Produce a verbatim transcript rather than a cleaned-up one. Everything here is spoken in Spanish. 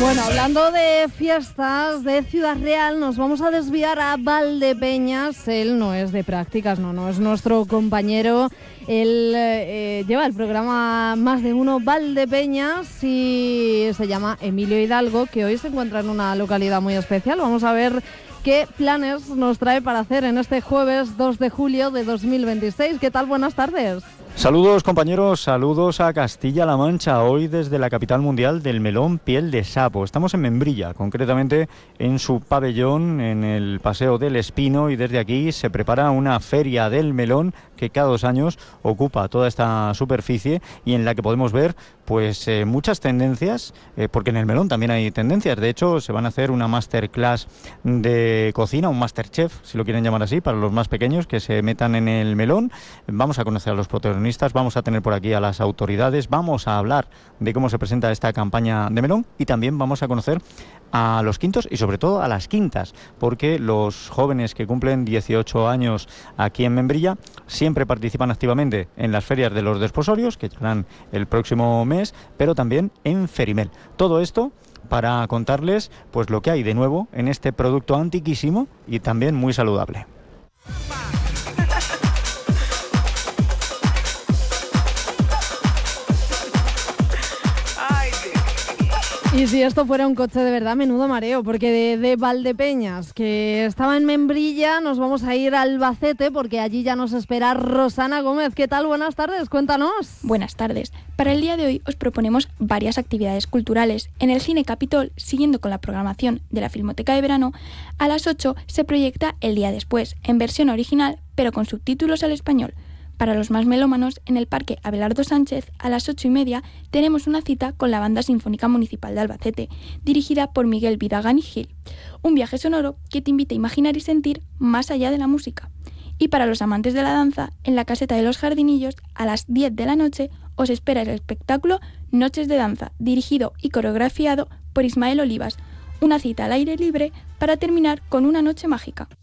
Bueno, hablando de fiestas de Ciudad Real, nos vamos a desviar a Valdepeñas. Él no es de prácticas, no, no es nuestro compañero. Él eh, lleva el programa Más de Uno Valdepeñas y se llama Emilio Hidalgo, que hoy se encuentra en una localidad muy especial. Vamos a ver qué planes nos trae para hacer en este jueves dos de julio de dos mil veintiséis. ¿Qué tal? Buenas tardes. Saludos compañeros, saludos a Castilla-La Mancha, hoy desde la capital mundial del melón piel de sapo. Estamos en Membrilla, concretamente en su pabellón, en el Paseo del Espino, y desde aquí se prepara una feria del melón que cada dos años ocupa toda esta superficie y en la que podemos ver pues eh, muchas tendencias, eh, porque en el melón también hay tendencias. De hecho, se van a hacer una masterclass de cocina, un masterchef, si lo quieren llamar así, para los más pequeños que se metan en el melón. Vamos a conocer a los protagonistas, vamos a tener por aquí a las autoridades, vamos a hablar de cómo se presenta esta campaña de melón y también vamos a conocer a los quintos y sobre todo a las quintas, porque los jóvenes que cumplen dieciocho años aquí en Membrilla siempre participan activamente en las ferias de los desposorios, que llegarán el próximo mes, pero también en Ferimel. Todo esto para contarles pues lo que hay de nuevo en este producto antiquísimo y también muy saludable. Y si esto fuera un coche de verdad, menudo mareo, porque de, de Valdepeñas, que estaba en Membrilla, nos vamos a ir a Albacete, porque allí ya nos espera Rosana Gómez. ¿Qué tal? Buenas tardes, cuéntanos. Buenas tardes. Para el día de hoy os proponemos varias actividades culturales. En el Cine Capitol, siguiendo con la programación de la Filmoteca de Verano, a las ocho se proyecta El día después, en versión original, pero con subtítulos al español. Para los más melómanos, en el Parque Abelardo Sánchez, a las ocho y media, tenemos una cita con la Banda Sinfónica Municipal de Albacete, dirigida por Miguel Vidagan y Gil. Un viaje sonoro que te invita a imaginar y sentir más allá de la música. Y para los amantes de la danza, en la Caseta de los Jardinillos, a las diez de la noche, os espera el espectáculo Noches de Danza, dirigido y coreografiado por Ismael Olivas. Una cita al aire libre para terminar con una noche mágica.